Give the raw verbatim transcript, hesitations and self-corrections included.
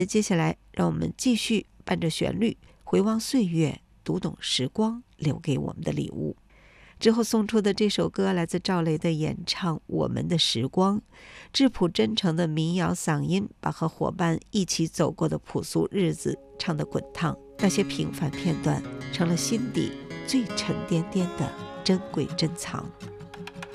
接下来让我们继续伴着旋律回望岁月，读懂时光留给我们的礼物。之后送出的这首歌来自赵雷的演唱《我们的时光》，质朴真诚的民谣嗓音把和伙伴一起走过的朴素日子唱得滚烫，那些平凡片段成了心底最沉甸甸的珍贵珍藏。